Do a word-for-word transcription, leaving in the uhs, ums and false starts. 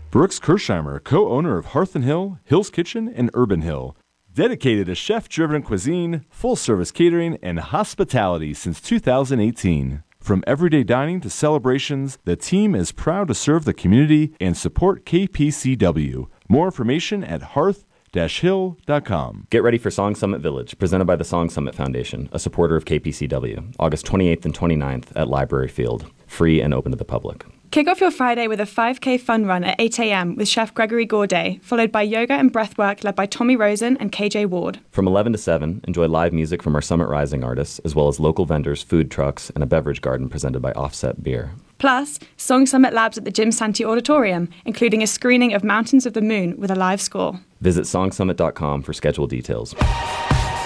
Brooks Kirshheimer, co-owner of Hearth and Hill, Hill's Kitchen, and Urban Hill. Dedicated to chef-driven cuisine, full-service catering, and hospitality since two thousand eighteen. From everyday dining to celebrations, the team is proud to serve the community and support K P C W. More information at hearth dash hill dot com. Get ready for Song Summit Village, presented by the Song Summit Foundation, a supporter of K P C W, August twenty-eighth and twenty-ninth at Library Field, free and open to the public. Kick off your Friday with a five K fun run at eight a.m. with Chef Gregory Gourdet, followed by yoga and breathwork led by Tommy Rosen and K J Ward. From eleven to seven, enjoy live music from our Summit Rising artists, as well as local vendors, food trucks, and a beverage garden presented by Offset Beer. Plus, Song Summit Labs at the Jim Santee Auditorium, including a screening of Mountains of the Moon with a live score. Visit song summit dot com for schedule details.